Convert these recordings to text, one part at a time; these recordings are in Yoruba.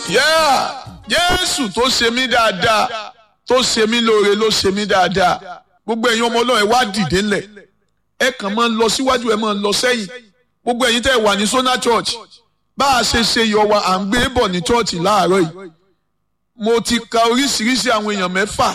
Yeah, Jésù tó ṣe mí dáadáa, tó ṣe mí lóore ló ṣe mí dáadáa. Gbogbo ẹ̀yin ọmọ Ọlọ́run ẹ wá dìde ńlẹ̀. Ẹ kàn máa ń lọ síwájú, ẹ máa ń lọ sẹ́yìn. Gbogbo ẹ̀yin tẹ́ wà ní Sona Church. Bá a ṣe ṣe yọ wa à ń gbé bọ̀ ní church láàárọ̀ yìí. Mo ti ka oríṣiríṣi àwọn èèyàn mẹ́fà.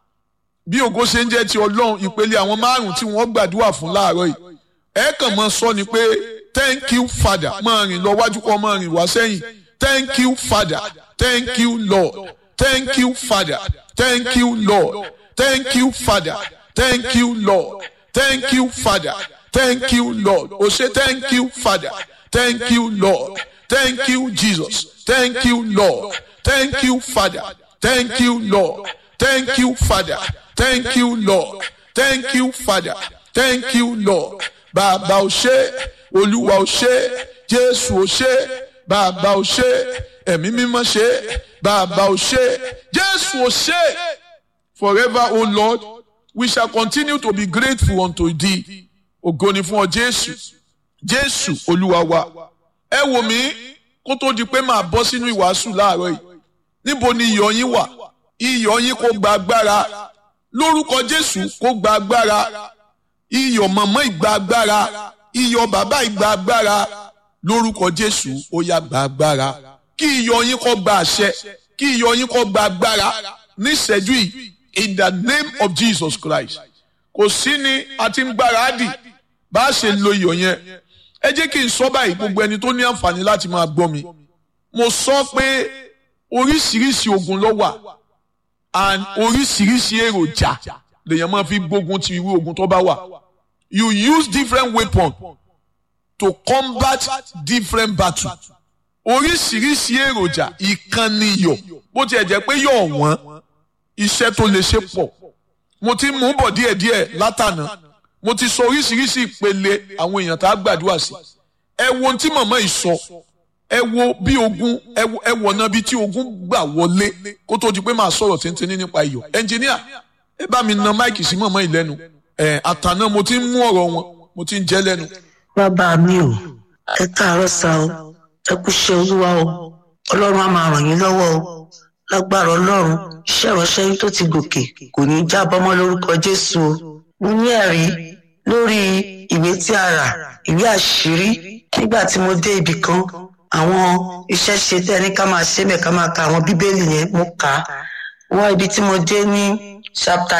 Bí ògo ṣe ń jẹ́ ti Ọlọ́run, ìpele àwọn márùn-ún tí wọ́n gbàdúrà fún láàárọ̀ yìí. Ẹ kàn máa sọ ni pé thank you Father, máa rìn lọ wájú kọ́ máa rìn wá sẹ́yìn. Thank you Father, thank you Lord, thank you Father, thank you Lord, thank you Father, thank you Lord, thank you Father, thank you Lord. O ṣé thank you Father, thank you Lord, thank you Jesus, thank you Lord, thank you Father, thank you Lord, thank you Father, thank you Lord, thank you Father, thank you Lord. Bàbá o ṣé, Olúwa o ṣé, Jésù o ṣé, Bàbá o ṣé, Ẹ̀mí mímọ́ ṣé, Bàbá o ṣé, Jésù o ṣé. Forever, O Lord, we shall continue to be grateful unto thee. Ògo ni fún ọ Jésù. Jésù Olúwa wa. Ẹ wò mí kó tó di pé màá bọ́ sínú ìwàásù láàárọ̀ yìí. Níbo ni iyọ̀ yín wà? Iyọ̀ yín kó gba agbára. Lórúkọ Jésù kó gba agbára. Iyọ̀ màmá ìgbà agbára. Iyọ̀ bàbá ìgbà agbára. Lórúkọ Jésù ó yá gba agbára. Kí iyọ̀ yín kó gba àṣẹ. Kí iyọ̀ yín kó gba agbára. Ní ìṣẹ́jú yìí, in the name of Jesus Christ. Kò sí ni a ti ń gbáradì bá a ṣe lo iyọ̀ yẹn. Ẹ jẹ́ kí n sọ báyìí gbogbo ẹni tó ní àǹfààní láti máa gbọ́ mi. Mo sọ pé oríṣiríṣi ogun ló wà and oríṣiríṣi èròjà lèèyàn máa fi gbógun ti irú ogun tó bá wà. You use different weapons to combat different battles. Oríṣiríṣi èròjà ìkànnì iyọ̀ bó tiẹ̀ jẹ́ pé yọ̀ wọ́n iṣẹ́ tó lè ṣe pọ̀. Mo ti mú bọ̀ díẹ̀díẹ̀ látànà. Mo ti sọ oríṣiríṣi ìpele àwọn èèyàn tá a gbàdúrà sí. Ẹ wo ohun tí màmá yìí sọ. Ẹ wo bí ogun ẹ wọ̀ náà bí tí ogun gbà wọlé kó tó di pé màá sọ̀rọ̀ tíntínní nípa iyọ̀. Ẹnjìníà ẹ bá mi na máìkì sí màmá yìí lẹ́nu. Àtànà mo ti ń mú ọ̀rọ̀ wọn mo ti ń jẹ́ lẹ́nu. Bàbá mi o, ẹ káàárọ̀ sá o, ẹ kú iṣẹ́ Olúwa o, Ọlọ́run á máa ràn yín lọ́wọ́ o, lágbára Ọlọ́run, iṣẹ́ ìránṣẹ́ yín tó ti gòkè kò ní í jábọ́ mọ́ lórúkọ Jésù o. Mo ní ẹ̀rí lórí ìwé tí a rà, ìwé àṣírí. Nígbà tí mo dé ibì kan, àwọn iṣẹ́ ṣe tẹ́ ní ká máa ṣe mẹ́ ká máa ka àwọn bíbélì yẹn, mo kà á. Wọ́n ibi tí mo dé ní chapter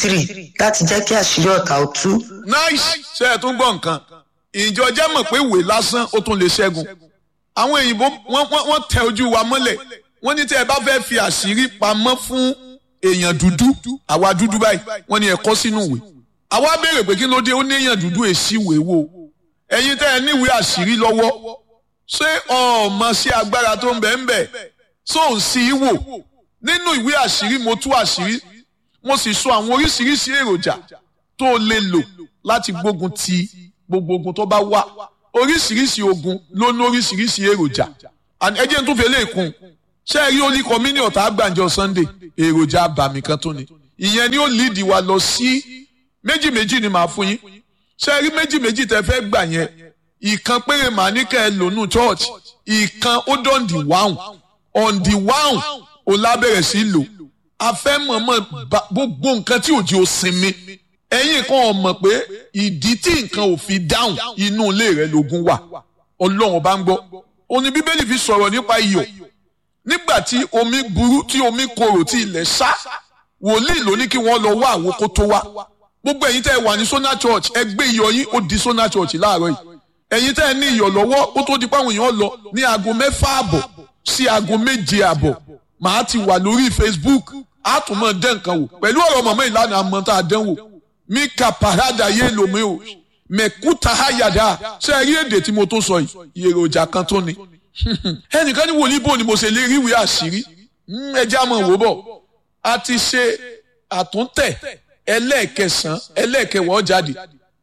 83 láti jẹ́ kí àṣírí ọ̀tá ó tú. Nice, ṣe ẹ tún gbọ́ nǹkan. Ìjọ jẹ́ mọ̀ pé ìwé lásán ó tún lè ṣẹ́gun. Àwọn òyìnbó wọ́n tẹ ojú wa mọ́lẹ̀. Wọ́n ní tí ẹ bá fẹ́ fi àṣírí pamọ́ fún èèyàn dúdú, àwa dúdú báyìí, wọ́n ní ẹ kọ sínú ìwé. Àwa béèrè pé kí ló dé ó ní èèyàn dúdú èsì ìwé wo. Ẹ̀yin tẹ́ ẹ níwèé àṣírí lọ́wọ́. Ṣé ọmọ sí agbára tó ń bẹ ń bẹ? Ṣó ń sí í wò? Nínú ìwé àṣírí mo tú àṣírí. Mo sì sọ àwọn oríṣiríṣi èròjà tó lè lò láti gbógun ti gbogbo ogun tó bá wà. Oríṣiríṣi ogun ló ní oríṣiríṣi èròjà. Ẹ jẹ́ n tún fi eléyìí kún. Ṣé ẹ rí Holy Communion tá a gbàǹjọ Sunday? Èròjà àbàmì kan tó ni. Ìyẹn ni ó lead wa lọ sí méjì ni màá fún yín. Ṣé ẹ rí méjì tẹ́ fẹ́ gbà yẹn? Ìkan péré màá ní kẹ́ ẹ lò nù church. Ìkan ó dán the one. On the one ò lábẹ̀rẹ̀ sí lò. A fẹ́ mọ̀mọ́ gbogbo nǹkan tí ò jẹ́ ó sinmi. Ẹ̀yin kan ò mọ̀ pé ìdí tí nǹkan ò fi dáhùn inú ilé rẹ̀ lógun wà. Ọlọ́run bá ń gbọ́. Òní Bíbélì fi sọ̀rọ̀ nípa iyọ̀. Nígbà tí omi burú tí omi korò tí ilẹ̀ sá, wòlíì ló ní kí wọ́n lọ wá àwo kó tó wá. Gbogbo ẹ̀yin tẹ́ ẹ wà ní Sona Church ẹ gbé iyọ̀ yín ó di Sona Church láàárọ̀ yìí. Ẹ̀yin tẹ́ ẹ ní iyọ̀ lọ́wọ́ ó tó di páwọn èèyàn lọ ní aago 6:30 sí aago 7:30. Màá ti wà lórí Facebook. A tún mọ̀ dẹ́ nǹkan wò. Pẹ̀lú ọ̀rọ̀ mọ̀mọ́ ìlànà àmọ́ tá a dán wò. Mi kà parada yé lomi o. Mẹ̀kúta háyàdá. Ṣé ẹ rí èdè tí mo tó sọ yìí? Èròjà kan tó ni. Ẹnìkan ní wòlíì bò ni mo ṣe lè rí ìwé àṣírí. Ẹ jẹ́ àmọ́ wò bọ̀. A ti ṣe àtúntẹ̀ ẹlẹ́ẹ̀kẹsàn ẹlẹ́ẹ̀kẹwàá jáde.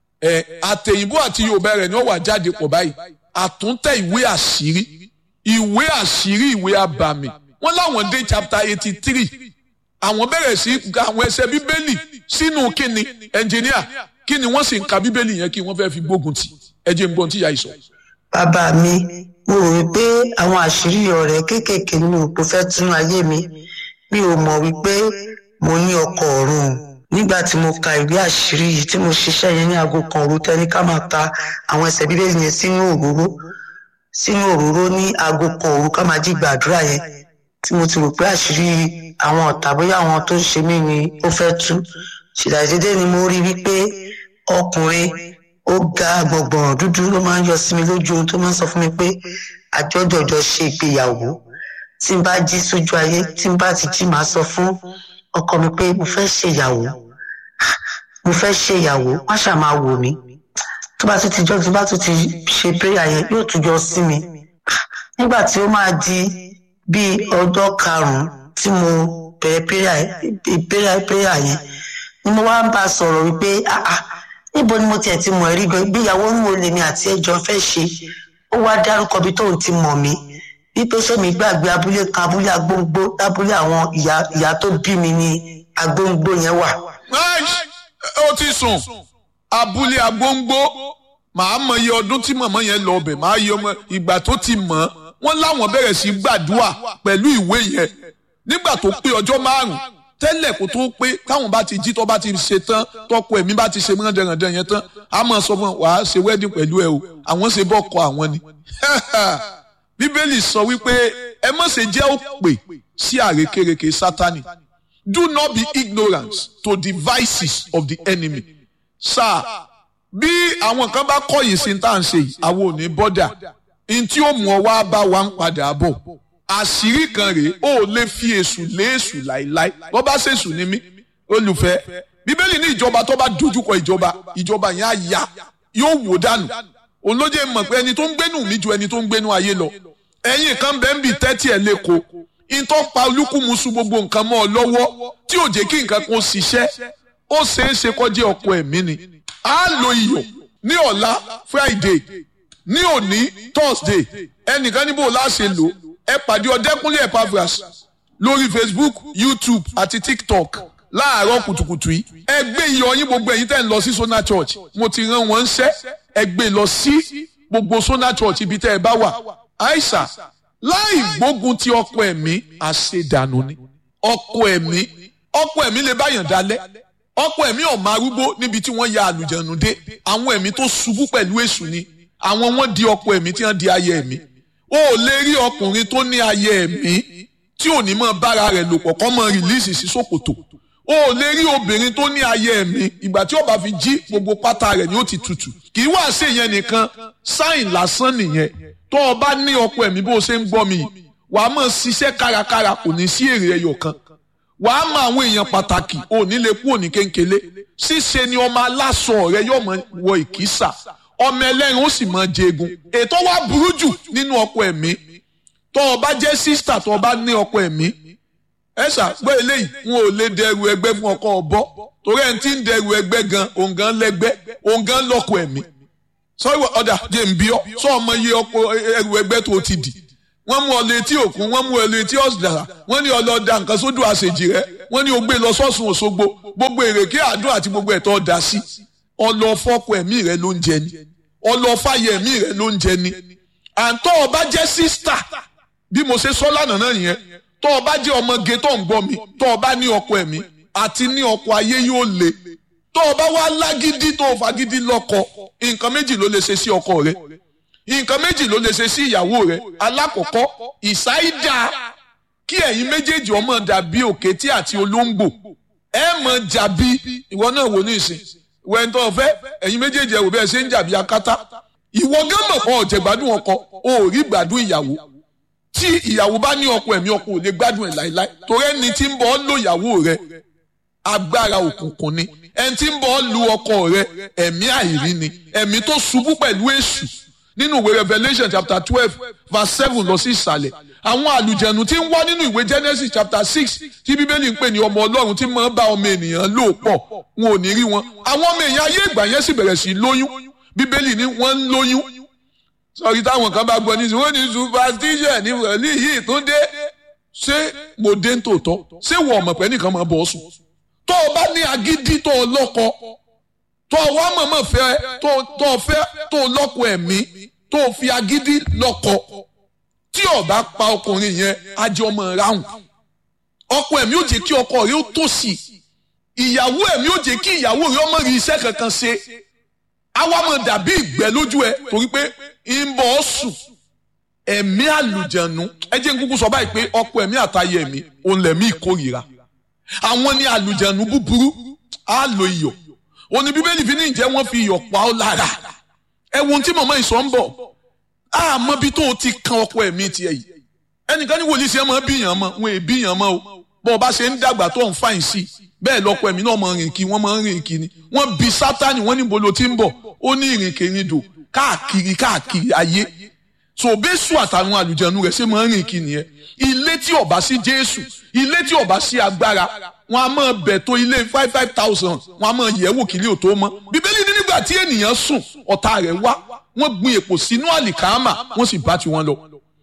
Àtẹ̀yìnbó àti Yorùbá rẹ̀ ni ó wà jáde pọ̀ báyìí. Àtúntẹ̀ ìwé àṣírí. Ìwé àṣírí ìwé àbàmì. Wọ́n láwọn dé chapter 83. Àwọn bẹ̀rẹ̀ sí àwọn ẹsẹ̀ Bíbélì sínú kíni ẹnjìníà kíni wọ́n sì ń ka Bíbélì yẹn kí wọ́n fẹ́ fi gbógun tì. Ẹ jẹ́ n gbọ́ tí ìyá yìí sọ. Bàbá mi mo rò wípé àwọn àṣírí ọ̀rẹ́ kéékèèké nínú òpó fẹ́ tún ayé mi ò mọ̀ wípé mo ní ọkọ ọ̀run. Nígbà tí mo ka ìwé àṣírí yìí tí mo ṣiṣẹ́ yẹn ní aago kan òru tẹ́ni ká máa ka àwọn ẹsẹ̀ bíbélì yẹn sínú òróró ní aago kan òru ká máa jí gbàdúrà yẹn, tí mo ti rò pé àṣírí àwọn ọ̀tá bóyá àwọn tó ń ṣe mí ni ó fẹ́ tú. Ṣìdàdédé ni mo rí wípé ọkùnrin ó ga gbọ̀ngbọ̀n dúdú ló máa ń yọ sí mi lójú ohun tó máa ń sọ fún mi pé àjọjọjọ ṣe ìgbéyàwó. Tí n bá jí sójú ayé, tí n bá ti jí máa sọ fún ọkọ mi pé mo fẹ́ ṣèyàwó, wọ́n ṣáà máa wò mí. Tó bá tún ti ṣe prayer yẹn yóò tún jọ sí mi. Nígbà tí ó máa di bí ọjọ́ 5 tí mo bẹ̀rẹ̀ prayer yẹn ni mo wá ń bá a sọ̀rọ̀ wípé níbo ni mo tiẹ̀ ti mọ̀ rí gan, ìgbéyàwó ń wo lèmi àti ẹjọ́ fẹ́ ṣe. Ó wá dárúkọ bí tóun ti mọ̀ mí wípé ṣé mi gbàgbé abúlé kan, abúlé Agbóngbó, lábúlé àwọn ìyá tó bí mi ní Agbóngbó yẹn wà. Ó ti sùn abúlé Agbóngbó, màá mọ iye ọdún tí màmá yẹn lọ ọbẹ̀, màá yọ ọmọ ìgbà tó ti mọ̀. Wọ́n láwọn bẹ̀rẹ̀ sí gbàdúrà pẹ̀lú ìwé yẹn nígbà tó pé ọjọ́ 5 tẹ́lẹ̀ kó tó pé káwọn bá ti jí tó bá ti ṣe tán, tọkọ ẹ̀mí bá ti ṣe rándanrandan yẹn tán, a máa sọ fún wàá ṣe wedding pẹ̀lú ẹ o, àwọn ṣe bọ́kọ àwọn ni. Bíbélì sọ wípé ẹ má ṣe jẹ́ òpè sí àrékérekè Sátánì. Do not be ignorant to the devices of the enemy. Sáà bí àwọn kan bá kọ̀yìn sí tá à ń ṣe yìí, àwọn ò ní bọ́dà. In tí ó mú ọ wá bá wa ń padà bọ̀. Àṣírí kan rèé, ó lè fi èṣù lé èṣù láìláì. Bọ́ bá ṣèṣù ní mí, olùfẹ́. Bíbélì ní ìjọba tó bá dojúkọ ìjọba yẹn á yá, yóò wò dànù. Òun ló jẹ́ mọ̀ pé ẹni tó ń gbénú mi ju ẹni tó ń gbénú ayé lọ. Ẹ̀yin kan bẹ́ẹ̀ ń bì tẹ́tí ẹ̀ lẹ́kọ̀ọ́. Ìtọ́ pa olúkúmuṣu gbogbo nǹkan mọ́ ọ lọ́wọ́ tí ò jẹ́ kí nǹkan kan ṣiṣẹ́. Ó ṣeé ṣe kó jẹ́ ọkọ ẹ̀mí ni. A lo iyọ̀ ní ọ̀la Friday, ní òní Thursday. Ẹnìkan níbo la ṣe lò. Ẹ pàdé Ọdẹ́kúnlé Epaphras lórí Facebook, YouTube àti TikTok láàárọ̀ kùtùkùtù yìí. Ẹ gbé iyọ̀ yín gbogbo ẹ̀yin tẹ́ ń lọ sí Sona Church. Mo ti rán wọn ṣẹ́. Ẹ gbé lọ sí gbogbo Sona Church ibi tẹ́ ẹ bá wà. Àìsà láì gbógun ti ọkọ ẹ̀mí àṣedànù ni. Ọkọ ẹ̀mí lè báyàn dalẹ̀. Ọkọ ẹ̀mí ọ̀mà arúgbó níbi tí wọ́n ya àlùjànnú dé. Àwọn ẹ̀mí tó ṣubú pẹ̀lú èṣù ni. Àwọn wọ́n di ọkọ ẹ̀mí tí wọ́n di ayé ẹ̀mí. O ò lè rí ọkùnrin tó ní ayé ẹ̀mí tí ò ní mọ bára rẹ̀ lò pọ̀ kọ́ mọ rìlíìsì sí ṣòkòtò. O ò lè rí obìnrin tó ní ayé ẹ̀mí ìgbà tí ó bá fi jí gbogbo pátá rẹ̀ ni ó ti tutù. Kì í wá sí ìyẹn nìkan, sáìn lásán nìyẹn. Tó o bá ní ọkọ ẹ̀mí bó o ṣe ń gbọ́ mi, wàá mọ̀ ṣiṣẹ́ kárakára kò ní sí èrè ẹyọ kan. Wàá mọ àwọn èèyàn pàtàkì ò ní lè kú òní kéńkélé. Ṣíṣe ni ọmọ aláṣọ rẹ yóò mọ wọ ìkísà. Ọmọ ẹlẹ́rìn ó sì mọ jẹgun. Ètò wa burú jù nínú ọkọ ẹ̀mí. Tó o bá jẹ́ sísítà tó o bá ní ọkọ ẹ̀mí. Ẹ ṣàgbọ́ eléyìí, wọn ò lè dẹrù ẹgbẹ́ fún ọkọ ọ̀bọ. Torí ẹni tí ń dẹrù ẹgbẹ́ gan, òun gan lẹ́gbẹ́, òun gan lọ́kọ ẹ̀mí. Sọ ọ̀dà jẹ́ ń bí ọ́, sọ ọmọ iye ọkọ ẹrù ẹgbẹ́ tó ti dì. Wọ́n mú ọ létí òkun, wọ́n mú ọ létí ọ̀sìdàrà, wọ́n ní ọlọ́dà nǹkan sódò àṣejì rẹ̀, wọ́n ní o gbé lọ sọ́sùn Òṣogbo, gbogbo èrèké àdúrà àti gbogbo ẹ̀tọ́ ọ̀dà sí. Ọlọ́fọ́kọ ẹ̀mí rẹ̀ ló ń jẹ ni. Ọlọ́fàyè ẹ̀mí rẹ̀ ló ń jẹ ni. Àǹtọ́ ọba jẹ́ sísítà bí mo ṣe sọ lánàá náà nìyẹn. Tọ́ ọba jẹ́ ọmọge tó ń gbọ́ mi, tọ́ ọba ní ọkọ ẹ̀mí àti ní ọkọ ayé yóò le. Tọ́ ọba wá lágídí tó fagídí lọ́kọ, nǹkan méjì ló lè ṣe sí ọkọ rẹ̀. Nǹkan méjì ló lè ṣe sí ìyàwó rẹ̀. Alákọ̀ọ́kọ́, ìsáídà kí ẹ̀yin méjèèjì ọmọ dàbí òkété àti olóńgbò. Ẹ mọ̀ jàbí ìwọ náà wò ní ìsìn. Ìwọ tó fẹ́ ẹ̀yin méjèèjì ẹ wò bẹ́ẹ̀ ṣe ń jàbí akátá. Ìwọ gán mọ̀ kọ́ ọ̀jẹ̀ gbádùn ọkọ, o ò rí gbádùn ìyàwó. Tí ìyàwó bá ní ọkọ ẹ̀mí, ọkọ ò lè gbádùn ẹ̀ láíláí. Torí ẹni tí ń bọ̀ ọ́ lò ìyàwó rẹ̀ agbára òkùnkùn ni. Ẹni tí ń bọ̀ ọ́ lu ọkọ rẹ̀ ẹ̀mí àìrí ni. Ẹ̀mí tó ṣubú pẹ̀lú èṣù. Nínú ìwé Revelation chapter 12 verse 7 lọ sí ìsàlẹ̀. Àwọn àlùjẹ̀nù tí ń wá nínú ìwé Genesis chapter 6 tí Bíbélì ń pè ní ọmọ Ọlọ́run tí máa ń bá ọmọ ènìyàn lò pọ̀, wọn ò ní rí wọn. Àwọn ọmọ èèyàn ayé ìgbà yẹn sì bẹ̀rẹ̀ sí lóyún. Bíbélì ní wọ́n ń lóyún. Sọ̀rí táwọn kan bá gbọ́ ní wọ́n ní superstition ní wọ̀lí yìí tó dé. Ṣé mo dé ń tòótọ́? Ṣé wọ́n ọ̀mọ̀ pẹ́ nìkan máa bọ̀ sùn? Tó o bá ní agídí tó o lọ́kọ, tó o wá mọ̀mọ́ fẹ́ tó o lọ́kọ ẹ̀mí, tó fi agídí lọ́kọ tí ó bá pa ọkùnrin yẹn ajé ọmọ ráhùn. Ọkọ ẹ̀mí ó jẹ́ kí ọkọ rẹ̀ ó tòṣì, ìyàwó ẹ̀mí ó jẹ́ kí ìyàwó rẹ̀ ọmọ rí iṣẹ́ kankan ṣe. Àwa máa dàbí ìgbẹ́ lójú ẹ torí pé ń bọ̀ ọ́ sùn. Ẹ̀mí àlùjànnú, ẹ jẹ́ n kúkú sọ báyìí pé ọkọ ẹ̀mí àtayé ẹ̀mí òun lẹ̀mí ìkórìíra. Àwọn ní àlùjànnú búburú á lo iyọ̀. Òní Bíbélì fi ní ìjẹ́ wọ́n fi iyọ̀ pa ọ́ lára. Ẹ wo ohun tí màmá ìsọ̀ ń bọ̀. Àmọ́ bí tó o ti kan ọkọ ẹ̀mí tiẹ̀ yìí. Ẹnìkan ní wòlíì ṣe máa bíyàn mọ́, wọn è bíyàn mọ́ o. Bọ́ ọba ṣe ń dàgbà tó ń fàìn sí, bẹ́ẹ̀ lọ́kọ ẹ̀mí náà máa rìn kí wọ́n máa ń rìn kí ni. Wọ́n bi Sátánì, wọ́n níbo lo ti ń bọ̀. Ó ní ìrìnkèrindò káàkiri ayé. So Bésù àtàwọn àlùjànnú rẹ̀ ṣe máa ń rìn kí nìyẹn. Ilé tí ó bá sí Jésù, ilé tí ó bá sí agbára, wọn a máa bẹ̀ tó ilé 5,000, wọn a máa yẹ̀wò kí ilé ò tó mọ́. Bíbélì ní nígbà tí ènìyàn sùn, ọ̀tá rẹ̀ wá, wọ́n gbin èpò sínú àlìkámà, wọ́n sì bá tiwọn lọ.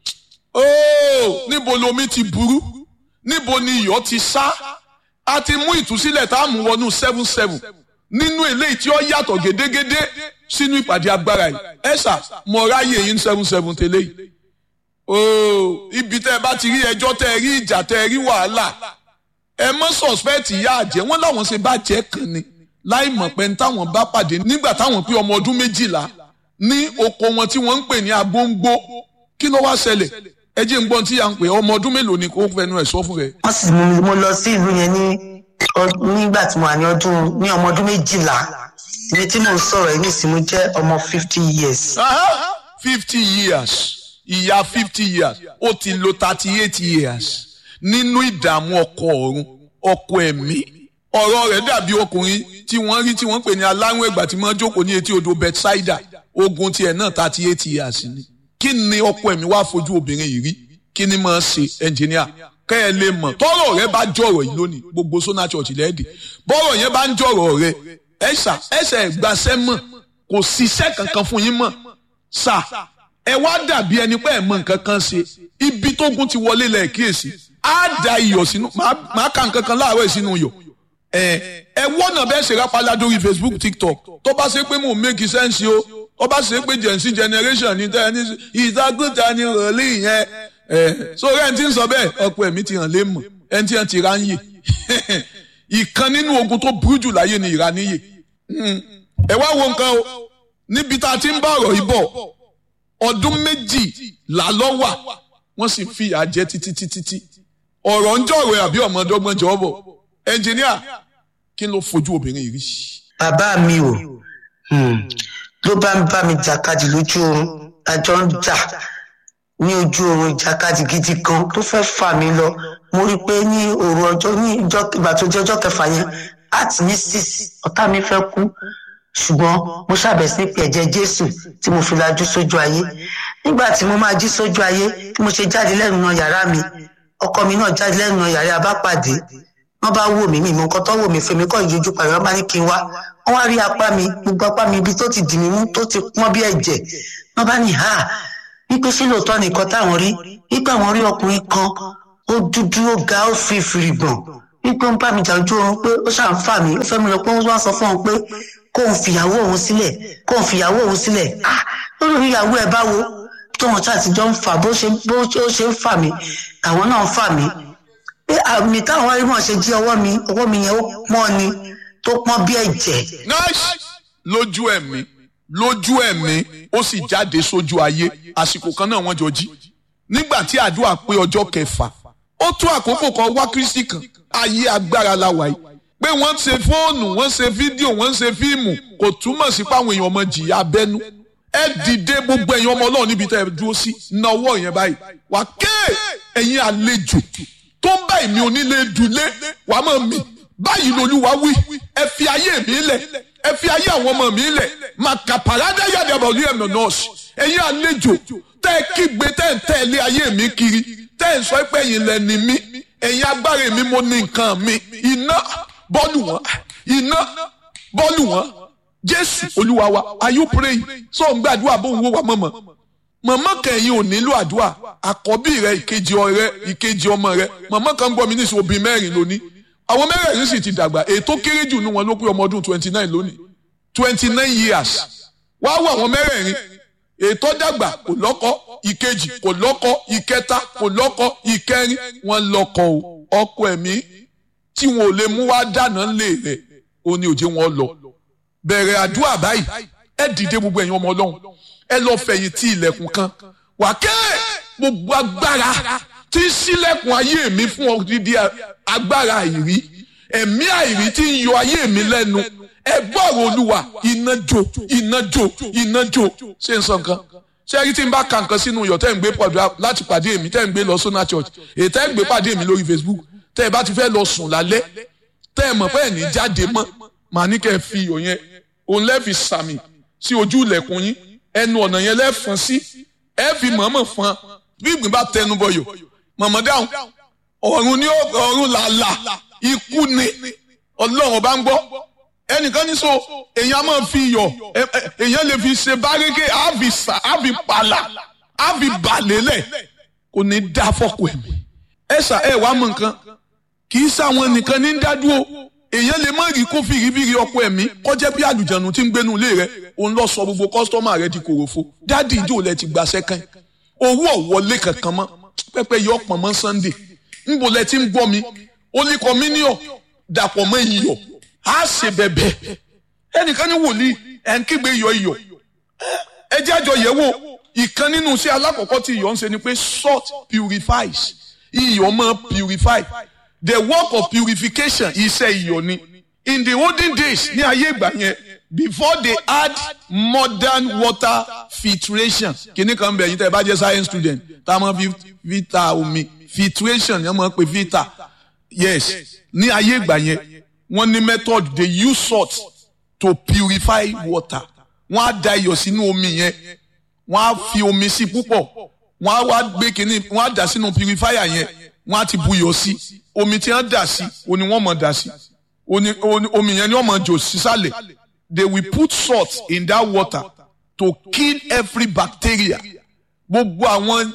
Óò, níbo lomi ti burú? Níbo ni iyọ̀ ti sá? A ti mú ìtúsílẹ̀ tá a mú wọnú 7-7 nínú eléyìí tí ó yàtọ̀ gédégédé sínú ìpàdé agbára yìí. Ẹ̀sà mo ráyè yín 7-7 tẹ́lẹ̀ yìí. Óò, ibi tẹ́ ẹ bá ti rí ẹjọ́ tẹ́ ẹ rí ìjà tẹ́ ẹ rí wàhálà. Ẹ mọ́ suspect ìyá àjẹ́, wọ́n láwọn ṣe bá jẹ́ kan ni láì mọ̀ pé táwọn bá pàdé nígbà táwọn pé ọmọ ọdún 12 ní oko wọn tí wọ́n ń pè ní agbóngbó. Kí ló wá ṣẹlẹ̀? Ẹ jẹ́ ń gbọ́n tí à ń pè ọmọ ọdún mélòó ni kò fẹnu ẹ̀ sọ fún rẹ̀. Wọ́n sì mú mo lọ sí ìlú yẹn nígbà tí mo wà ní ọmọ ọdún 12. Ibi tí mò ń sọ̀rọ̀ yìí nísìnyí mo jẹ́ ọmọ 50 years. 50 years, ìyá 50 years, ó ti lo 38 years nínú ìdààmú ọkọ ọ̀run, ọkọ ẹ̀mí. Ọ̀rọ̀ rẹ̀ dàbí ọkùnrin tí wọ́n rí tí wọ́n pè ní aláwọ̀ ẹ̀gbà tí wọ́n jókòó ní etí odò Bethsaida. Ogun tiẹ̀ náà 38 years ni. Kí ni ọkọ ẹ̀mí wá fojú obìnrin yìí rí? Kí ni máa ṣe ẹnjìníà? Kẹ́ ẹ lè mọ̀ tọ́rọ̀ rẹ bá jọ̀rọ̀ yìí lónìí gbogbo Sona Church lẹ́ẹ̀dì. Bọ́rọ̀ yẹn bá ń jọ̀rọ̀ rẹ ẹsẹ̀ ìgbàsẹ́ mọ̀ kò síṣẹ́ kankan fún yín mọ̀. Sà ẹ wá dàbí ẹni pé ẹ mọ̀ nǹkan kan ṣe. Ibi tógun ti wọlé lẹ̀ kíyèsí. Á da iyọ̀ sínú, máa ka nǹkan kan láàárọ̀ sínú iyọ̀. Ẹ wọ́nà bẹ́ẹ̀ ṣe rápálá lórí Facebook, TikTok. Tó bá ṣe pé mò ń make sense o. Ó bá ṣe pé Gen Z generation ní tẹ́ ẹ ní ìdágúta ni rọ̀lì yẹn. So rẹ̀ ń tí ń sọ bẹ́ẹ̀ ọ̀pọ̀ ẹ̀mí ti hàn lé mọ̀ ẹni tí wọ́n ti ra ń yè. Ìkan nínú ogun tó burú jù láyé ni ìraníyè. Ẹ wá wo nǹkan o, níbi tá a ti ń bá ọ̀rọ̀ yìí bọ̀, ọdún 12 ló wà, wọ́n sì fi ìyà jẹ títí. Ọ̀rọ̀ ń jọ̀rọ̀ àbí ọmọdọ́gbọ́n jọ bọ̀. Ẹnjìníà, kí ló fojú obìnrin yìí rí? Bàbá mi o, ló bá mi jàkadì lójú oorun, àjọ ń jà ní ojú oorun, ìjàkadì gidi kan tó fẹ́ fà mí lọ. Mo rí i pé ní òru ọjọ́ ìgbà tó jẹ́ ọjọ́ kẹfà yẹn láti ní 6 ọ̀tá mi fẹ́ kú, ṣùgbọ́n mo ṣàbẹ̀ sí pé ẹ̀jẹ̀ Jésù tí mo fi lajú sójú ayé. Nígbà tí mo máa jí sójú ayé, tí mo ṣe jáde lẹ́nu náà yàrá mi, ọkọ mi náà jáde lẹ́nu náà yàrá abápàdé. Wọ́n bá wò mí mímọ́ nǹkan tó wò mí fèmí kọ́ ìyójú pàrọ̀, wọ́n bá ní kí n wá. Wọ́n wá rí apá mi, gbogbo apá mi ibi tó ti dì mí mú tó ti pọ́n bí ẹ̀jẹ̀. Wọ́n bá ní wípé sí lóòótọ́ nìkan táwọn rí, wípé àwọn rí ọkùnrin kan ó dúdú ó ga ó fi fìrìgbọ̀n, wípé ó ń bá mi jà ojú oorun, pé ó ṣàn fà mí, ó fẹ́ mi lọ pé ó wá sọ fún òun pé kóun fìyàwó òun sílẹ̀. Lórí ìyàwó ẹ̀ báwo tó wọn ṣàtijọ́ ń fà bó ṣe ń fà mí, àwọn náà ń fà mí. Pé àmì táwọn rí wọn ṣe jí ọwọ́ mi yẹn ó pọ́n ni tó pọ́n bí ẹ̀jẹ̀. Lójú ẹ̀mí ó sì jáde sójú ayé. Àsìkò kan náà wọ́n jọ jí. Nígbà tí àdúrà pé ọjọ́ kẹfà, ó tó àkókò kan wá Kristi kan. Ayé agbára la wà yìí. Pé wọ́n ṣe fóònù, wọ́n ṣe fídíò, wọ́n ṣe fíìmù kò túmọ̀ sí pé àwọn èèyàn ọmọ jìyà abẹ́nú. Ẹ dìde gbogbo ẹ̀yin ọmọ Ọlọ́run níbi tẹ́ ẹ dúró sí, na ọwọ́ yẹn báyìí. Wà ké ẹ̀yin àlejò tó ń bá èmi onílé dùlé wàá mọ̀ mí. Báyìí l'Olúwa wí, ẹ fi ayé mi lẹ̀, ẹ fi ayé àwọn ọmọ mi lẹ̀. Màkà pàrádá yàdé àbọ̀lú ẹ̀mọ̀ nọ́ọ̀sì. Ẹ̀yin àlejò tẹ́ ẹ kígbe tẹ́ ẹ ń tẹ̀lé ayé mi kiri, tẹ́ ẹ ń sọ pé ẹ̀yin lẹ́ni mi, ẹ̀yin agbára mi mo ní nǹkan mi. Iná bọ́ọ̀lù wọn. Jésù Olúwa wa, are you praying? So ń gbàdúrà bó ń wó wa mọ̀mọ́. Mọ̀mọ́ kẹ̀yìn ò nílò àdúrà. Àkọ́bí rẹ, ìkejì ọmọ rẹ. Mọ̀mọ́ kan gbọ́ mi ní ìṣòro bíi 4 lónìí. Àwọn mẹ́rẹ̀ẹ̀rin sì ti dàgbà. Èyí tó kéré jù nínú wọn ló pé ọmọ ọdún 29 lónìí. 29 years. Wá wọ àwọn mẹ́rẹ̀ẹ̀rin. ètò dàgbà kò lọ́kọ, ìkejì kò lọ́kọ, ìkẹta kò lọ́kọ, ìkẹrin wọ́n lọ́kọ o. Ọkọ ẹ̀mí tí wọn ò lè mú wá dáná lé rẹ̀ ó ní òjé wọn lọ. Bẹ̀rẹ̀ àdúrà báyìí, ẹ dìde gbogbo ẹ̀yin ọmọ Ọlọ́run, ẹ lọ fẹ̀yìntì ilẹ̀kùn kan. Wàkẹ́ gbogbo agbára tí ń ṣílẹ̀kùn ayé mi fún odidi agbára àìrí, ẹ̀mí àìrí tí ń yọ ayé mi lẹ́nu, ẹ gbọ́rọ̀ Olúwa, iná jó, iná jó, iná jó. Ṣé n sọ nǹkan? Ṣé rí tí n bá ka nǹkan sínú iyọ̀ tẹ́ ń gbé pọ̀jù láti pàdé èmi, tẹ́ ń gbé lọ Sona Church, èyí tẹ́ ń gbé pàdé èmi lórí Facebook, tẹ́ ẹ bá ti fẹ́ lọ sùn lálẹ́, tẹ́ ẹ mọ̀ pé ẹ̀ ní jáde mọ́, màá ní kẹ́ ẹ fi iyọ̀ yẹn, òun lẹ́ fi sàmì sí ojú ilẹ̀kùn yín, ẹnu ọ̀nà yẹn lẹ́ fọ́n sí, ẹ fi mọ̀ọ́mọ̀ fọ́n, bí ìgbín bá tẹnu bọyọ̀, mọ̀mọ́ dáhùn, ọ̀run ní ọ̀run làlà, ikú ni Ọlọ́run bá ń gbọ́. Ẹnìkan ní so èèyàn máa fi iyọ̀, èèyàn lè fi ṣe bárékè, àfi pàlà, àfi bàlélẹ̀, kò ní dá fọ́kù ẹ̀mí. Ẹ̀sà ẹ̀ wá mọ̀ nǹkan, kì í sáwọn nìkan ní dádúró, èèyàn lè má rí kó fìrífìrí ọkọ ẹ̀mí kọjá bí àlùjànnú tí ń gbénu ilé rẹ̀, òun lọ sọ gbogbo kọ́sítọ́mà rẹ̀ di kòròfo. Dádì ìjọ lẹ ti gbàṣẹ́ kan, owó ọ̀wọ́lé kankan mọ́, pẹ́pẹ́ yọ ọ̀pọ̀ mọ́ Sunday, ńbo lẹ ti ń gbọ́ mi, ó ní kọ́míníọ̀ dàpọ̀ mọ́ iyọ̀, á ṣe bẹ̀bẹ̀. Ẹnìkan ní wòlíì ẹ̀ ń kígbe iyọ̀, ẹ jẹ́ àjọ yẹ̀ wò. Ìkan nínú iṣẹ́ alákọ̀ọ́kọ́ tí iyọ̀ ń ṣe ni pé salt purifies, iyọ̀ máa purify. The work of purification iṣẹ́ iyọ̀ ni. In the olden days ní ayé ìgbà yẹn, before they had modern water filtration, kìíní kan bẹ̀ yín tẹ́ ẹ bá jẹ́ science student, tá a máa fi filter omi, filtration ni wọ́n máa ń pè filter. Yes, ní ayé ìgbà yẹn wọ́n ní method, they use salt to purify water. Wọ́n á da iyọ̀ sínú omi yẹn, wọ́n á fi omi sí púpọ̀, wọ́n á wá gbé kínní, wọ́n á dà sínú purifier yẹn, wọ́n á ti buyọ̀ sí, omi tí wọ́n dà sí òní wọ́n mọ̀ dà sí, omi yẹn ni wọ́n mọ̀ jò sísàlẹ̀. They will put salt in that water to kill every bacteria. Gbogbo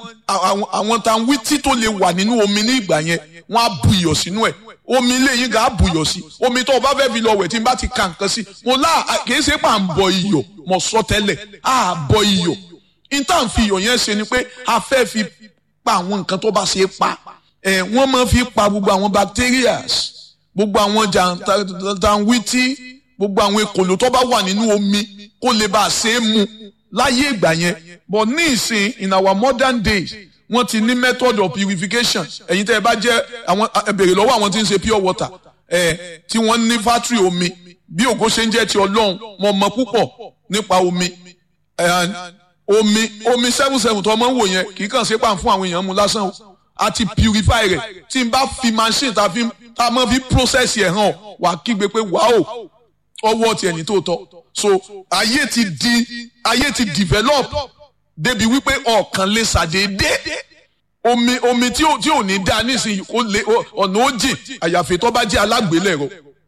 àwọn tanwítí tó lè wà nínú omi ní ìgbà yẹn wọ́n á buyọ̀ sínú ẹ̀. Omi ilé yín gà á buyọ̀ sí, omi tó o bá fẹ́ fi lọ wẹ̀ tí n bá ti ka nǹkan sí, mo kì í ṣe pà ń bọ iyọ̀, mo sọ tẹ́lẹ̀, à bọ iyọ̀. Ìtàn fi iyọ̀ yẹn ṣe ni pé a fẹ́ fi pa àwọn nǹkan tó bá ṣe pa. Wọ́n máa fi pa gbogbo àwọn bacterias, gbogbo àwọn jàǹtàǹwìtì, gbogbo àwọn ekòló tó bá wà nínú omi kó lè bá a ṣe é mu láyé ìgbà yẹn. But ní ìsìn, in our modern days, wọ́n ti ní method of purification. Ẹ̀yin tẹ́ ẹ bá jẹ́ àwọn béèrè lọ́wọ́ àwọn tí ń ṣe pure water, tí wọ́n ní factory omi, bí ògo ṣe ń jẹ́ ti Ọlọ́run, mo mọ̀ púpọ̀ nípa omi. Omi 77 tó máa ń wò yẹn kì í kàn ṣe pàm fún àwọn èèyàn mu lásán o, àti purify rẹ̀. Tí n bá fi machine tá a máa fi process ẹ̀ hàn, wà á kígbe pé wàá ọwọ́ ti ẹni tó tọ́. So ayé ti develop débi wípé ọ̀kan lè ṣàdédé omi tí ò ní dá nísìnyí ọ̀nà ó jìn àyàfi tó bá jẹ́ alágbélẹ̀rọ.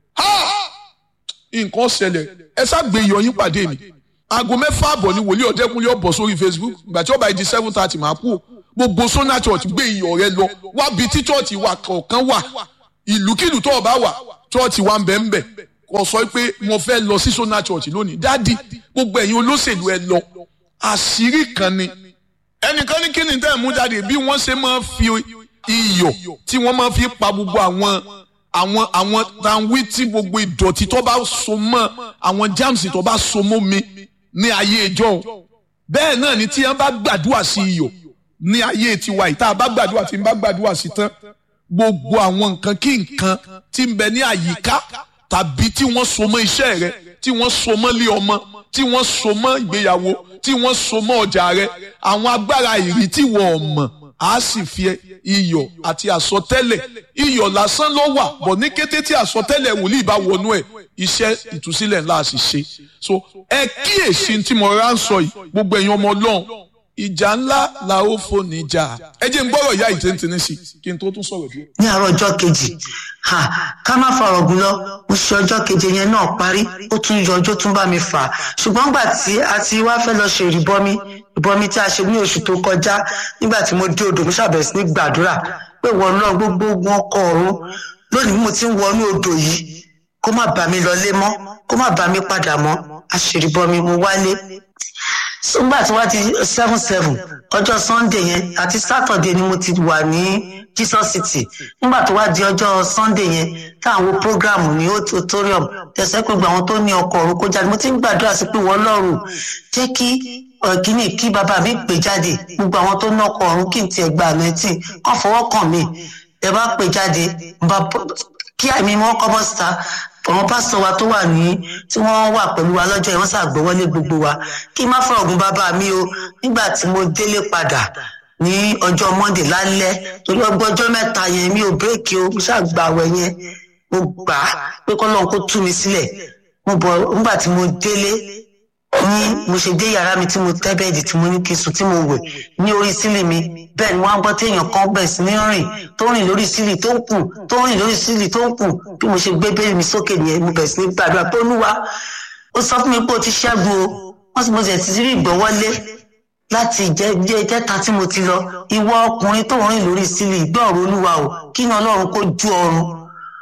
Nǹkan ṣẹlẹ̀, ẹ ṣàgbé iyọ̀ yín pàdé mi. Aago 6:30 ni wòlíì Ọ̀dẹ́kúnlé ọ̀bọ̀ sórí Facebook, ìgbà tí ó bá di 7:30 máa kú. Gbogbo Sona Church gbé iyọ̀ rẹ lọ, wá bí tí church wà kọ̀ọ̀kan wà, ìlúkìlú tó bá wà, church wà ń bẹ̀. Kò sọ pé mo fẹ́ lọ sí Sona Church lónìí. Dádì, gbogbo ẹ̀yin olóṣèlú ẹ lọ. Àṣírí kan ni. Ẹnìkan ní kí ni tẹ́ ẹ̀ mú jáde bí wọ́n ṣe máa fi iyọ̀ tí wọ́n máa fi pa gbogbo àwọn tanwítí, gbogbo ìdọ̀tí tó bá so mọ́, àwọn germs tó bá so mọ́ mi ní ayé ìjọ. Bẹ́ẹ̀ náà ni tí wọ́n bá gbàdúrà sí iyọ̀ ní ayé tiwa yìí, tá a bá gbàdúrà tí ń bá gbàdúrà sí tán, gbogbo àwọn nǹkan kí nǹkan tí ń bẹ ní àyíká tàbí tí wọ́n so mọ́ iṣẹ́ rẹ, tí wọ́n so mọ́ lé ọmọ, tí wọ́n so mọ́ ìgbéyàwó, tí wọ́n so mọ́ ọjà rẹ, àwọn agbára ìrì tí wọ́n mọ̀ á sì fi iyọ̀ àti àsọtẹ́lẹ̀. Iyọ̀ lásán ló wà, bọ̀ ní kété tí àsọtẹ́lẹ̀ wòlíì bá wọnú ẹ̀, iṣẹ́ ìtúsílẹ̀ ńlá sì ṣe. So ẹ kíyèsí tí mo rà ń sọ yìí, gbogbo ẹ̀yin ọmọ Ọlọ́run, ìjà ńlá la ó fò níjà. Ẹ jẹ́ n gbọ́rọ̀ ìyá ìtẹ́ntẹ́ni sí kí n tó tún sọ̀rọ̀ díẹ̀. Ní àárọ̀ ọjọ́ kejì, ká má fa ọ̀rọ̀ gùn lọ, mo ṣe ọjọ́ keje yẹn náà parí, ó tún yọ ọjọ́ tún bá mi fà á. Ṣùgbọ́n gbà tí a ti wá fẹ́ lọ ṣe ìbọmi tí a ṣe ní oṣù tó kọjá, nígbà tí mo dé odò mo ṣàbẹ̀rẹ̀ sí ní gbàdúrà pé wọ́n náà gbogbo ogun ọkọ̀ ọ̀run lónìí mo ti ń wọnú odò yìí, kó má bà mí lọlé mọ́, kó má bà mí padà mọ́. A ṣe ìbọmi mo wálé. nígbà tí wọ́n ti 7-7 ọjọ́ Sunday yẹn àti Saturday ni mo ti wà ní Jesus City. Nígbà tó wá di ọjọ́ Sunday yẹn táwọn program ní auditorium tẹ̀sẹ̀ pé gbogbo àwọn tó ní ọkọ̀ ọ̀run kó jáde. Mo ti ń gbàdúrà sí pé wọ́n lọ́rùn jẹ́ kí kíní kí bàbá mi pè jáde, gbogbo àwọn tó ní ọkọ̀ ọ̀run kí n tiẹ̀ gba anointing kàn fọwọ́ kàn mí. Ẹ bá pè jáde kí àmì wọn kọ́ bọ́ síta. Àwọn pásítọ̀ wa tó wà ní tí wọ́n wà pẹ̀lú wa lọ́jọ́ yẹn wọ́n ṣàgbọ́wọ́lé gbogbo wa. Kí n má fọ ògùn bàbá mi o, nígbà tí mo délé padà ní ọjọ́ Monday lálẹ́ torí ọjọ́ mẹ́ta yẹn mi ò bírèkì o, mo ṣàgbàwẹ̀ yẹn mo gbà á pé kọ́lọ́run kó tú mi sílẹ̀. Mo bọ̀ nígbà tí mo délé ní mo ṣe dé yàrá mi tí mo tẹ́ bẹ́ẹ̀dì tí mo ní kí n sùn tí mo wẹ̀ ní orí sílì mi, bẹ́ẹ̀ ni wọ́n á gbọ́ tí èèyàn kan bẹ̀ sí ní rìn tó rìn lórí sílì tó ń kù tó rìn lórí sílì tó ń kù. Bí mo ṣe gbé bẹ́ẹ̀ mi sókè nìyẹn mo bẹ̀ sí ní gbàdúrà pé Olúwa ó sọ fún mi pé o ti ṣẹ́gun o. Wọ́n sì mo sì ti rí ìgbọ́wọ́lé láti ìjẹta tí mo ti lọ. Ìwọ ọkùnrin tó rìn lórí sílì gbọ́ ọ̀rọ̀ Olúwa o, kí ni Ọlọ́run kó ju ọrùn.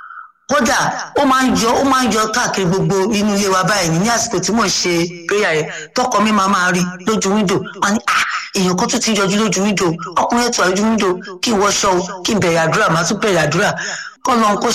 Kódà ó máa ń yọ káàkiri gbogbo inú ilé wa báyìí ní àsìkò tí mò ń ṣe prayer yẹn. Tọkọ mi máa rí lójú wíńdò wọn ni èèyàn kan tún ti yọjú lójú wíńdò, ọkùnrin ètò àlójú wíńdò, kí n wọṣọ o, kí n bẹ̀rẹ̀ àdúrà máa tún bẹ̀rẹ̀ àdúrà. Kọ́lọ́run kó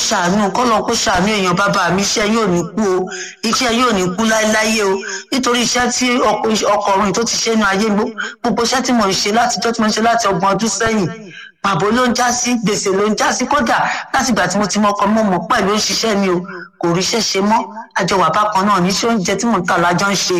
ṣàánú èèyàn bàbá mi. Iṣẹ́ yóò ní kú o, iṣẹ́ yóò ní kú láéláé o, nítorí iṣẹ́ tí ọkùnrin tó ti ṣe nínú ayé gbogbo iṣẹ́ tí mò ń ṣe láti 30 ọdún sẹ́yìn pàbó ló ń já sí, gbèsè ló ń já sí. Kódà láti ìgbà tí mo ti mọ́kọ mọ́ pẹ̀lú òṣìṣẹ́ mi o, kò ríṣẹ́ ṣe mọ́. Àjọwà bákan náà ní ṣé oúnjẹ tí mò ń tà lájọ ń ṣe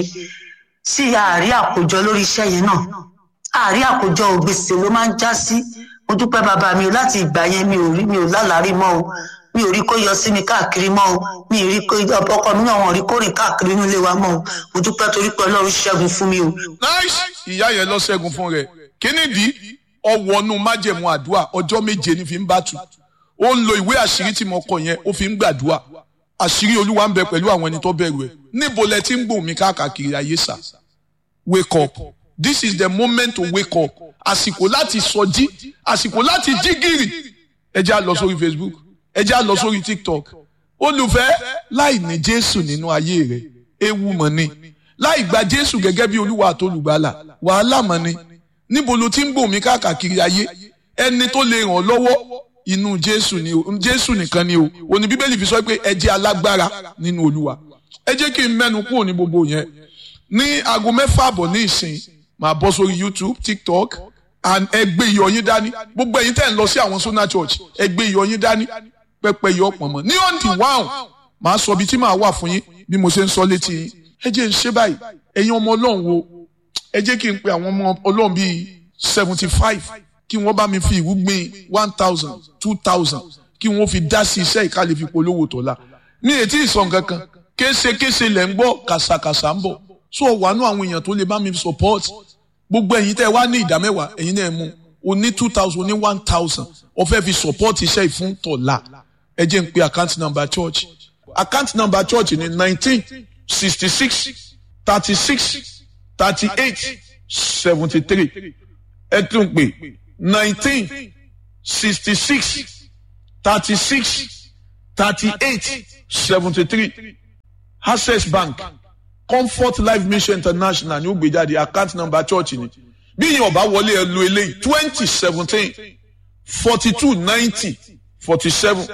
sí àárí àkójọ lórí iṣẹ́ yẹn náà. Àárí àkójọ gbèsè ló máa ń já sí. Mo dúpẹ́ bàbá mi o, láti ìgbà yẹn mi ò lálàárí mọ́ o, mi ò rí kó yọ sí mi káàkiri mọ́ o, mi ò rí kó ọkọ mi náà wọ́n rí kó rìn káàkiri inú ilé wa mọ́ o. Mo dúpẹ́ torí pé Ọlọ́run ṣẹ́gun fún mi o. Nice, ìyá yẹn lọ ṣẹ́gun fún rẹ̀. Kí nìdí? Ọwọ́nú májẹ̀mú àdúrà ọjọ́ 7 ní fi ń bá tù. Ó ń lo ìwé àṣírí tí mo kọ yẹn ó fi ń gbàdúrà. Àṣírí Olúwa ń bẹ pẹ̀lú àwọn ẹni tó bẹ̀rù ẹ̀. Níbo lẹ ti ń gbọ́ mi káàkiri ayé sà? Wake up. This is the moment to wake up. Àsìkò láti sọjí, àsìkò láti jí gìrì. Ẹ jẹ́ á lọ sórí Facebook, ẹ jẹ́ á lọ sórí TikTok. Olùfẹ́, láì ní Jésù nínú ayé rẹ̀, ewu mọ̀ ni. Láì gba Jésù gẹ́gẹ́ bí Olúwa àtolùgbàlà, wàhálà mọ̀ ni. Níbo ló ti ń gbọ́ mi káàkiri ayé? Ẹni tó lè ràn lọ́wọ́ inú Jésù ni o, Jésù nìkan ni o. Òní Bíbélì fi sọ pé ẹ jẹ́ alágbára nínú Olúwa. Ẹ jẹ́ kí n mẹ́nu kúrò ní gbogbo yẹn. Ní aago 6:30 ní ìsìn, màá bọ́ sórí YouTube, TikTok, and ẹ gbé iyọ̀ yín dání. Gbogbo ẹ̀yin tẹ́ ń lọ sí àwọn Sona Church, ẹ gbé iyọ̀ yín dání. Pẹpẹ iyọ̀ pọ̀nmọ́. Ní ọ̀ǹdì wáhùn, màá sọ ibi tí màá wà fún yín bí mo ṣe ń sọ létí yín. Ẹ jẹ́ ń ṣe báyìí. Ẹ̀yin ọmọ Ọlọ́run wo, ẹ jẹ́ kí n pe àwọn ọmọ Ọlọ́run bíi 75 kí wọ́n bá mi fi ìwúgbìn 1000, 2000 kí wọ́n fi dá sí iṣẹ́ ìkàlẹ̀ fi polówó tọ́lá. Ní etí ìsọ̀n kankan késekése lẹ̀ ń gbọ́ kàṣàkàṣà ń bọ̀. So wàánú àwọn èèyàn tó lè bá mi support. Gbogbo ẹ̀yin tẹ́ wá ní ìdámẹ́wàá ẹ̀yin náà mú o ní 2000 o ní 1000 o fẹ́ fi support iṣẹ́ ìfún tọ́lá. Ẹ jẹ́ n pe account number church. Account number church ni 19 66 36 38 73. Ẹ tún pè 19 66 36 38 73. Access Bank, Comfort Life Mission International ní ó gbé jáde. Account number church ni. Bí yín ọba wọlé ẹ lo eléyìí 2017 42 90 47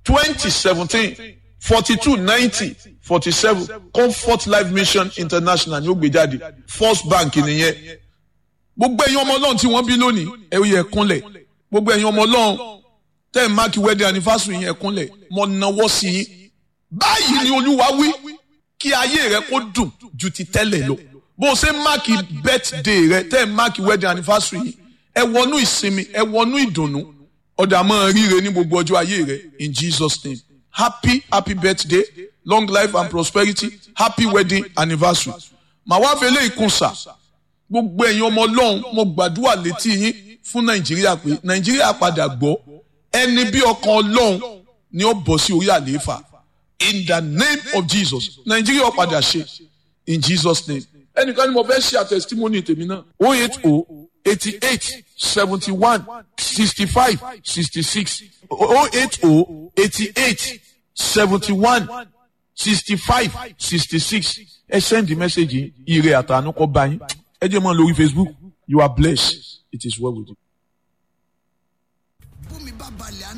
2017 42 90 47 Comfort Life Mission International ní ó gbé jáde. First Bank nìyẹn. Gbogbo ẹ̀yin ọmọ Ọlọ́run tí wọ́n bí lónìí ẹ ó yẹ kúnlẹ̀. Gbogbo ẹ̀yin ọmọ Ọlọ́run tẹ́ ẹ̀ máàkì wedding anniversary yẹn kúnlẹ̀. Mo nawọ́ sí yín. Báyìí ni Olúwa wí, kí ayé rẹ kó dùn ju ti tẹ́lẹ̀ lọ. Bó o ṣe máàkì birthday rẹ tẹ́ ẹ̀ máàkì wedding anniversary yìí, ẹ wọnú ìsinmi, ẹ wọnú ìdùnnú. Ọ̀dà máa ríre ní gbogbo ọjọ́ ayé rẹ in Jesus' name. Happy birthday, long life and prosperity, happy wedding anniversary. Màá wá fẹ́lẹ́ ìkúnsà. Gbogbo ẹ̀yin ọmọ Ọlọ́run mo gbàdúrà létí yín fún Nàìjíríà pé Nàìjíríà padà gbọ́ ẹni bí ọkàn Ọlọ́run ni ó bọ̀ sí orí àlééfà. In the name of Jesus, Nàìjíríà padà ṣe in Jesus' name. Ẹnìkan ni mo fẹ́ ṣe àtẹ̀sítímọ́nì tèmi náà. 080 88 71 65 66 080 88 71 65 66. Ẹ send the message ire àtànú kọ bá yín. ẹ jẹ́ mọ́ lórí Facebook. You are blessed. It is well with you.